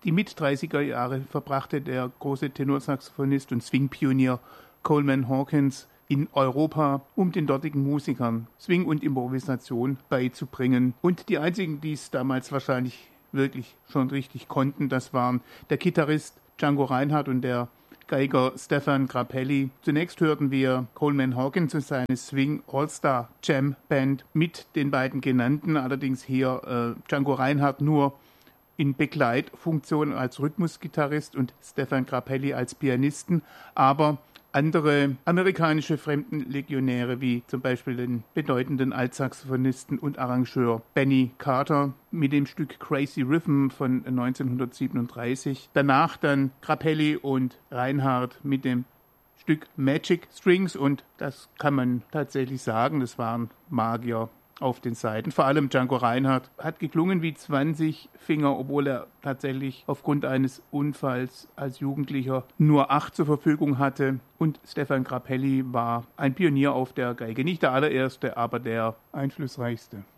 Die Mit-30er Jahre verbrachte der große Tenorsaxophonist und Swing-Pionier Coleman Hawkins in Europa, um den dortigen Musikern Swing und Improvisation beizubringen. Und die einzigen, die es damals wahrscheinlich wirklich schon richtig konnten, das waren der Gitarrist Django Reinhardt und der Geiger Stefan Grappelli. Zunächst hörten wir Coleman Hawkins und seine Swing All-Star Jam Band mit den beiden genannten, allerdings hier Django Reinhardt nur in Begleitfunktion als Rhythmusgitarrist und Stefan Grappelli als Pianisten, aber andere amerikanische Fremdenlegionäre, wie zum Beispiel den bedeutenden Altsaxophonisten und Arrangeur Benny Carter mit dem Stück Crazy Rhythm von 1937. Danach dann Grappelli und Reinhardt mit dem Stück Magic Strings, und das kann man tatsächlich sagen, das waren Magier auf den Seiten. Vor allem Django Reinhardt hat geklungen wie 20 Finger, obwohl er tatsächlich aufgrund eines Unfalls als Jugendlicher nur 8 zur Verfügung hatte. Und Stefan Grappelli war ein Pionier auf der Geige. Nicht der allererste, aber der einflussreichste.